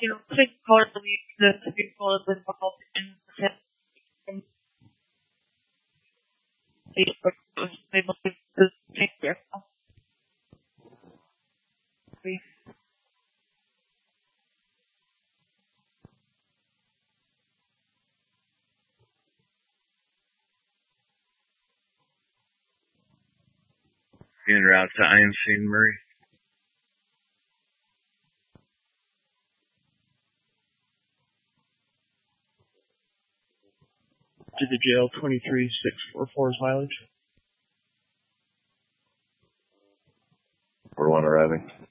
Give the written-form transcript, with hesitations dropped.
you think hardly the people involved in the but was able to take care of me. En route to IMC in Murray. To the jail, 23644's mileage. 41 arriving.